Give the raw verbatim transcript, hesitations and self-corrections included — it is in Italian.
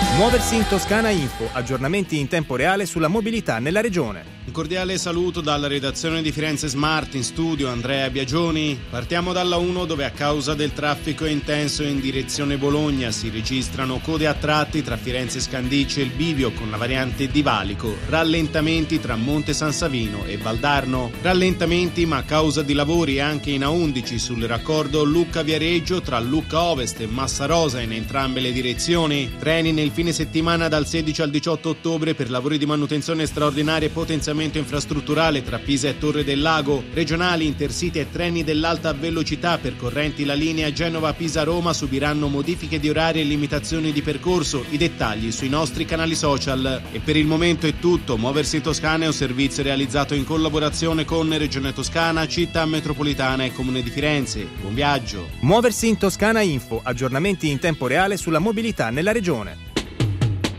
Muoversi in Toscana Info, aggiornamenti in tempo reale sulla mobilità nella regione. Un cordiale saluto dalla redazione di Firenze Smart, in studio Andrea Biagioni. Partiamo dalla uno, dove a causa del traffico intenso in direzione Bologna si registrano code a tratti tra Firenze Scandicci e il Bivio con la variante di Valico, rallentamenti tra Monte San Savino e Valdarno, rallentamenti ma a causa di lavori anche in A undici sul raccordo Lucca-Viareggio tra Lucca Ovest e Massa Rosa in entrambe le direzioni, treni nel fine settimana dal sedici al diciotto ottobre per lavori di manutenzione straordinaria e potenziamento infrastrutturale tra Pisa e Torre del Lago, regionali, intercity e treni dell'alta velocità percorrenti la linea Genova-Pisa-Roma subiranno modifiche di orari e limitazioni di percorso. I dettagli sui nostri canali social. E per il momento è tutto. Muoversi in Toscana è un servizio realizzato in collaborazione con Regione Toscana, Città Metropolitana e Comune di Firenze. Buon viaggio. Muoversi in Toscana Info, aggiornamenti in tempo reale sulla mobilità nella regione.